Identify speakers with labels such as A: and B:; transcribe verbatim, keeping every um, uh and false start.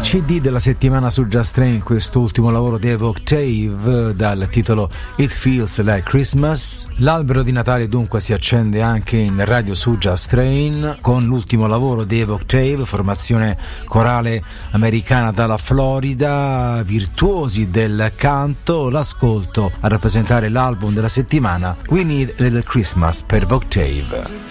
A: C D della settimana su Just Train, quest'ultimo lavoro di Dave Octave dal titolo It Feels Like Christmas. L'albero di Natale dunque si accende anche in radio su Just Train con l'ultimo lavoro di Dave Octave, formazione corale americana dalla Florida, virtuosi del canto. L'ascolto a rappresentare l'album della settimana, We Need a Little Christmas per Octave.